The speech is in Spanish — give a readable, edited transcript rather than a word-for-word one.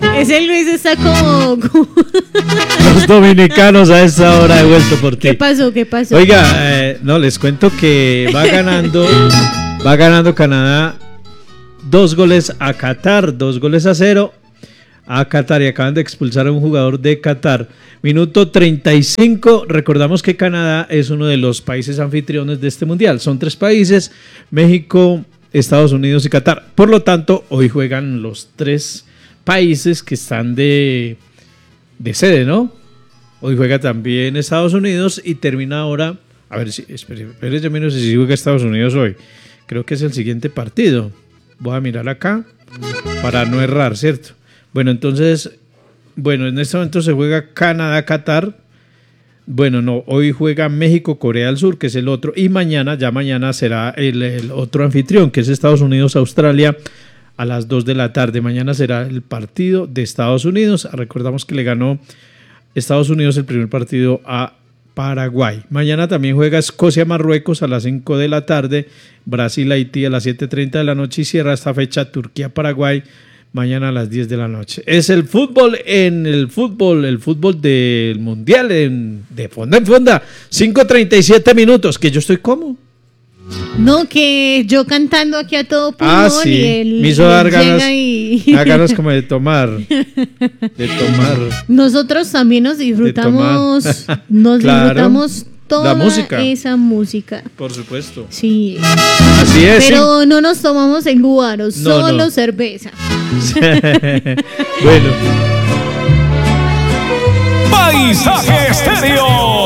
Ese Luis está como... Los dominicanos a esta hora he vuelto por ti. ¿Qué pasó? Oiga, no, les cuento que va ganando Canadá 2-0 a Qatar, 2-0 a Qatar, y acaban de expulsar a un jugador de Qatar. Minuto 35, recordamos que Canadá es uno de los países anfitriones de este mundial. Son 3 países, México, Estados Unidos y Qatar. Por lo tanto, hoy juegan los 3 países que están de sede, ¿no? Hoy juega también Estados Unidos y termina ahora. A ver, espérense menos si juega Estados Unidos hoy. Creo que es el siguiente partido. Voy a mirar acá para no errar, ¿cierto? Bueno, entonces, en este momento se juega Canadá-Qatar. Bueno, no, hoy juega México-Corea del Sur, que es el otro. Y mañana será el otro anfitrión, que es Estados Unidos-Australia, a las 2 de la tarde. Mañana será el partido de Estados Unidos. Recordamos que le ganó Estados Unidos el primer partido a Paraguay. Mañana también juega Escocia-Marruecos a las 5 de la tarde, Brasil-Haití a las 7:30 de la noche y cierra esta fecha Turquía-Paraguay mañana a las 10 de la noche. Es el fútbol el fútbol del mundial de fonda en fonda. 5:37 minutos, que yo estoy como. No, que yo cantando aquí a todo pulmón. Ah, sí. Y él me hizo dar ganas como de tomar. Nosotros también nos disfrutamos. Claro, disfrutamos toda música. Esa música. Por supuesto. Sí. Así es. Pero no nos tomamos el guaro, solo cerveza. Bueno. Paisaje Estéreo.